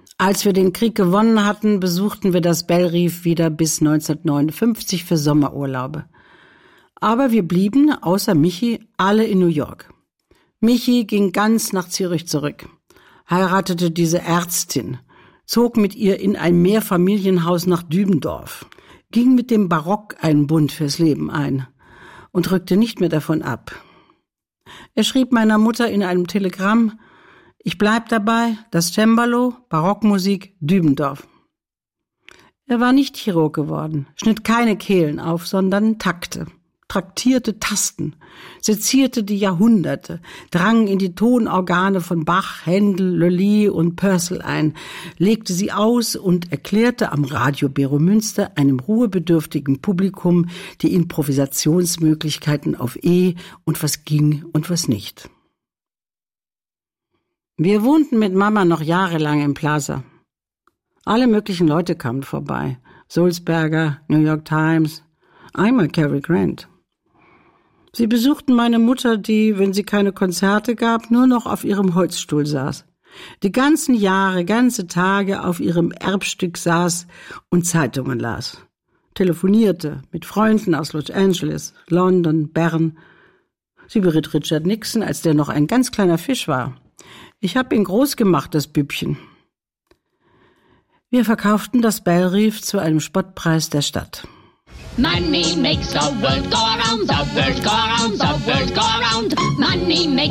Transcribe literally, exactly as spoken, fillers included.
Als wir den Krieg gewonnen hatten, besuchten wir das Belle Rive wieder bis neunzehnhundertneunundfünfzig für Sommerurlaube. Aber wir blieben, außer Michi, alle in New York. Michi ging ganz nach Zürich zurück, heiratete diese Ärztin, zog mit ihr in ein Mehrfamilienhaus nach Dübendorf, ging mit dem Barock einen Bund fürs Leben ein und rückte nicht mehr davon ab. Er schrieb meiner Mutter in einem Telegramm: Ich bleib dabei, das Cembalo, Barockmusik, Dübendorf. Er war nicht Chirurg geworden, schnitt keine Kehlen auf, sondern Takte, traktierte Tasten, sezierte die Jahrhunderte, drang in die Tonorgane von Bach, Händel, Lully und Purcell ein, legte sie aus und erklärte am Radio Beromünster einem ruhebedürftigen Publikum die Improvisationsmöglichkeiten auf E und was ging und was nicht. Wir wohnten mit Mama noch jahrelang im Plaza. Alle möglichen Leute kamen vorbei. Sulzberger, New York Times, einmal Cary Grant. Sie besuchten meine Mutter, die, wenn sie keine Konzerte gab, nur noch auf ihrem Holzstuhl saß. Die ganzen Jahre, ganze Tage auf ihrem Erbstück saß und Zeitungen las. Telefonierte mit Freunden aus Los Angeles, London, Bern. Sie beriet Richard Nixon, als der noch ein ganz kleiner Fisch war. Ich hab ihn groß gemacht, das Bübchen. Wir verkauften das Belle Rive zu einem Spottpreis der Stadt. Money makes the world go round, the world go round, the world go round. Money makes